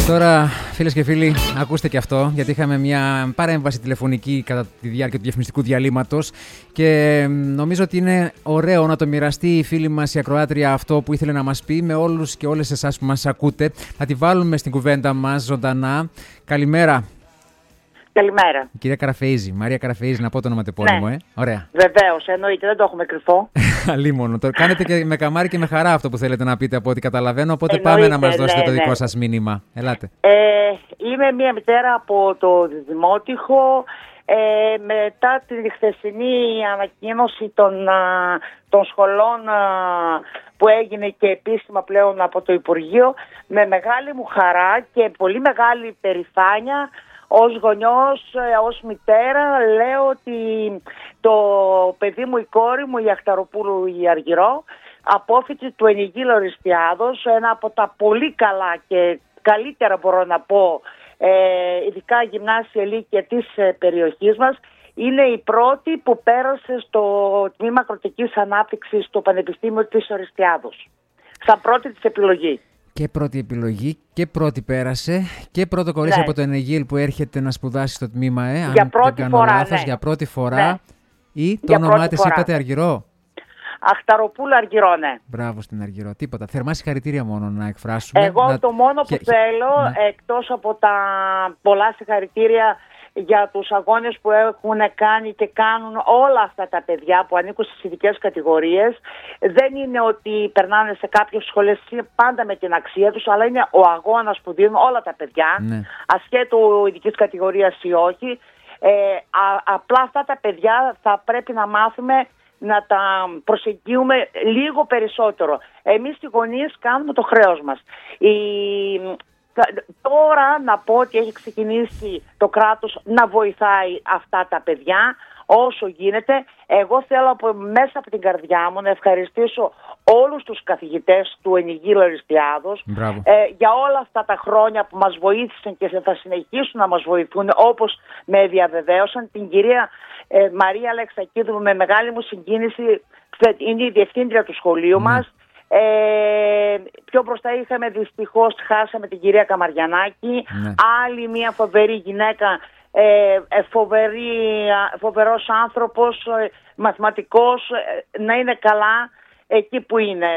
Τώρα, φίλες και φίλοι, ακούστε και αυτό, γιατί είχαμε μια παρέμβαση τηλεφωνική κατά τη διάρκεια του διαφημιστικού διαλύματος και νομίζω ότι είναι ωραίο να το μοιραστεί η φίλη μας η ακροάτρια αυτό που ήθελε να μας πει με όλους και όλες εσάς που μας ακούτε. Θα τη βάλουμε στην κουβέντα μας ζωντανά. Καλημέρα. Καλημέρα. Η κυρία Καραφεΐζη, Μαρία Καραφεΐζη, να πω το ονοματεπώνυμο, Ναι. Ωραία. Βεβαίως, εννοείται, δεν το έχουμε κρυφό. Αλίμονο. Το κάνετε και με καμάρι και με χαρά αυτό που θέλετε να πείτε από ό,τι καταλαβαίνω. Οπότε Εννοείται, πάμε να μας δώσετε το δικό ναι. σας μήνυμα. Ελάτε. Είμαι μια μητέρα από το Δημότυχο. Μετά την χθεσινή ανακοίνωση των σχολών που έγινε και επίσημα πλέον από το Υπουργείο, με μεγάλη μου χαρά και πολύ μεγάλη περηφάνεια ως γονιός, ως μητέρα, λέω ότι το παιδί μου, η κόρη μου, η Αχταροπούλου η Αργυρό, απόφοιτη του Ενιγείλου Οριστιάδος, ένα από τα πολύ καλά και καλύτερα μπορώ να πω, ειδικά γυμνάσια λύκεια της περιοχής μας, είναι η πρώτη που πέρασε στο τμήμα ακροτικής ανάπτυξης στο Πανεπιστήμιο της Οριστιάδος, σαν πρώτη της επιλογή. Και πρώτη επιλογή και πρώτη πέρασε και πρώτο κορίτσι από το Ενεγίλ που έρχεται να σπουδάσει στο τμήμα για αν πρώτη δεν κάνω φορά, λάθος, για πρώτη φορά ή το για όνομά της είπατε Αργυρό. Αχταροπούλου Αργυρό, ναι. Μπράβο στην Αργυρό. Τίποτα. Θερμά συγχαρητήρια μόνο να εκφράσουμε. Εγώ το μόνο που θέλω, εκτός από τα πολλά συγχαρητήρια για τους αγώνες που έχουν κάνει και κάνουν όλα αυτά τα παιδιά που ανήκουν στις ειδικές κατηγορίες, δεν είναι ότι περνάνε σε κάποιες σχολές πάντα με την αξία τους, αλλά είναι ο αγώνας που δίνουν όλα τα παιδιά, ασχέτου ειδικής κατηγορίας ή όχι. Απλά αυτά τα παιδιά θα πρέπει να μάθουμε να τα προσεγγίουμε λίγο περισσότερο. Εμείς οι γονείς κάνουμε το χρέος μας. Τώρα να πω ότι έχει ξεκινήσει το κράτος να βοηθάει αυτά τα παιδιά όσο γίνεται. Εγώ θέλω μέσα από την καρδιά μου να ευχαριστήσω όλους τους καθηγητές του Ενιγείλου Οριστιάδος για όλα αυτά τα χρόνια που μας βοήθησαν και θα συνεχίσουν να μας βοηθούν, όπως με διαβεβαίωσαν. Την κυρία Μαρία Αλεξακίδου, με μεγάλη μου συγκίνηση, είναι η διευθύντρια του σχολείου μας. Πιο μπροστά είχαμε, δυστυχώς χάσαμε την κυρία Καμαριανάκη, άλλη μια φοβερή γυναίκα, φοβερός άνθρωπος, μαθηματικός, να είναι καλά εκεί που είναι.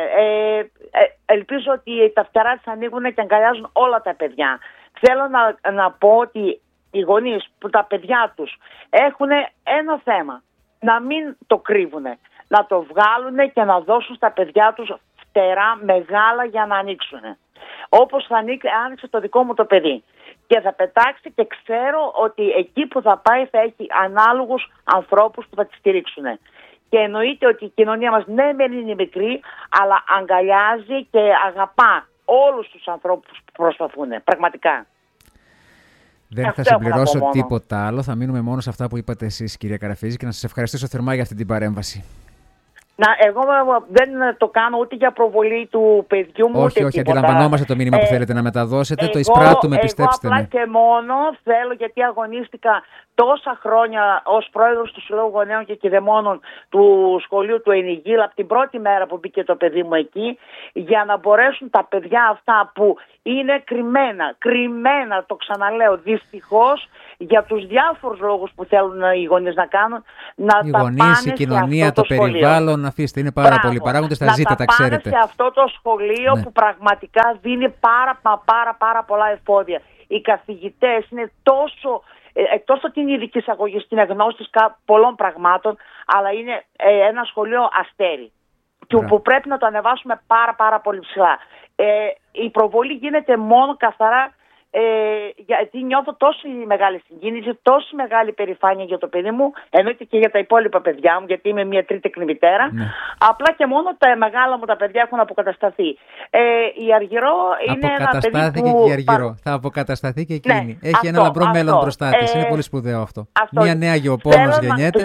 Ελπίζω ότι τα φτερά της ανοίγουν και αγκαλιάζουν όλα τα παιδιά. Θέλω να πω ότι οι γονείς που τα παιδιά τους έχουν ένα θέμα, να μην το κρύβουν, να το βγάλουν και να δώσουν στα παιδιά τους φτερά μεγάλα για να ανοίξουν. Όπως θα άνοιξε το δικό μου το παιδί. Και θα πετάξει και ξέρω ότι εκεί που θα πάει θα έχει ανάλογους ανθρώπους που θα τη στηρίξουν. Και εννοείται ότι η κοινωνία μας δεν είναι μικρή, αλλά αγκαλιάζει και αγαπά όλους τους ανθρώπους που προσπαθούν. Πραγματικά. Δεν θα συμπληρώσω τίποτα άλλο. Θα μείνουμε μόνο σε αυτά που είπατε εσείς, κυρία Καραφεΐζη, και να σας ευχαριστήσω θερμά για αυτή την παρέμβαση. Εγώ δεν το κάνω ούτε για προβολή του παιδιού μου. Όχι, αντιλαμβανόμαστε το μήνυμα που θέλετε να μεταδώσετε. Το εισπράττουμε, πιστέψτε με. Εγώ απλά και μόνο θέλω, γιατί αγωνίστηκα τόσα χρόνια ως πρόεδρος του Συλλόγου Γονέων και Κηδεμόνων του σχολείου του Ενιγείλ, από την πρώτη μέρα που μπήκε το παιδί μου εκεί, για να μπορέσουν τα παιδιά αυτά που είναι κρυμμένα, το ξαναλέω, δυστυχώς, για τους διάφορους λόγους που θέλουν οι γονείς να κάνουν, οι γονείς, η κοινωνία, το περιβάλλον, αφήστε, είναι πάρα πολλοί παράγοντες, τα ζείτε, τα ξέρετε. Να πάνε σε αυτό το σχολείο που πραγματικά δίνει πάρα πολλά εφόδια. Οι καθηγητές είναι τόσο, εκτός ότι είναι ειδικής αγωγής και είναι γνώστης πολλών πραγμάτων, αλλά είναι ένα σχολείο αστέρι που πρέπει να το ανεβάσουμε πάρα πολύ ψηλά. Η προβολή γίνεται μόνο καθαρά γιατί νιώθω τόση μεγάλη συγκίνηση, τόση μεγάλη περηφάνεια για το παιδί μου, εννοείται και για τα υπόλοιπα παιδιά μου, γιατί είμαι μια τρίτεκνη μητέρα. Απλά και μόνο τα μεγάλα μου τα παιδιά έχουν αποκατασταθεί. Η Αργυρό είναι ένα παιδί που... και η Αργυρό. Θα αποκατασταθεί και εκείνη. Έχει ένα λαμπρό μέλλον μπροστά της. Είναι πολύ σπουδαίο αυτό. Μια νέα γεωπόνος γεννιέται.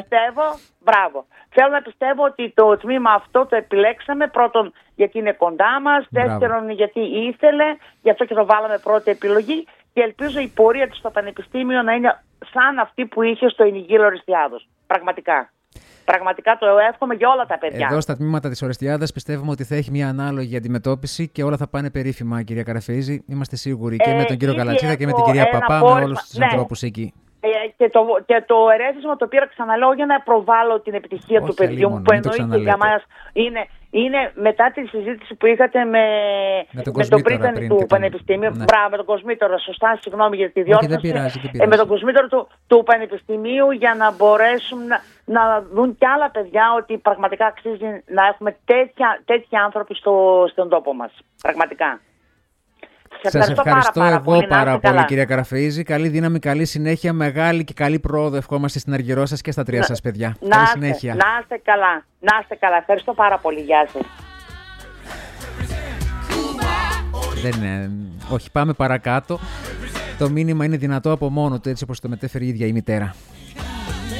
Θέλω να πιστεύω ότι το τμήμα αυτό το επιλέξαμε, πρώτον γιατί είναι κοντά μας, δεύτερον γιατί ήθελε, γι' αυτό και το βάλαμε πρώτη επιλογή, και ελπίζω η πορεία της στο Πανεπιστήμιο να είναι σαν αυτή που είχε στο Ενιγείλ Οριστιάδος. Πραγματικά. Πραγματικά το εύχομαι για όλα τα παιδιά. Εδώ στα τμήματα της Ορεστιάδας πιστεύουμε ότι θα έχει μια ανάλογη αντιμετώπιση και όλα θα πάνε περίφημα, κυρία Καραφείζη. Είμαστε σίγουροι και με τον κύριο Καλατσίδα και με την κυρία Παπά, με όλους τους ανθρώπους εκεί. Και το ερέθισμα το πήρα, ξαναλέω, για να προβάλλω την επιτυχία του παιδιού μου, που εννοείται για μας είναι μετά τη συζήτηση που είχατε με τον πρίτανη του Πανεπιστημίου. Ναι. Μπράβο, με τον Κοσμήτωρα, σωστά, συγγνώμη για τη διόρθωση. Δεν πειράζει. Με τον Κοσμήτωρα του Πανεπιστημίου, για να μπορέσουν να δουν κι άλλα παιδιά ότι πραγματικά αξίζει να έχουμε τέτοιοι άνθρωποι στον τόπο μας. Πραγματικά. Σας ευχαριστώ εγώ πάρα πολύ, κυρία Καραφεΐζη. Καλή δύναμη, καλή συνέχεια, μεγάλη και καλή πρόοδο ευχόμαστε στην Αργυρό σας και στα τρία σας παιδιά. Καλή συνέχεια. Να είστε καλά. Να είστε καλά. Ευχαριστώ πάρα πολύ. Γεια σας. Όχι, πάμε παρακάτω. Το μήνυμα είναι δυνατό από μόνο του, έτσι όπως το μετέφερε η ίδια η μητέρα.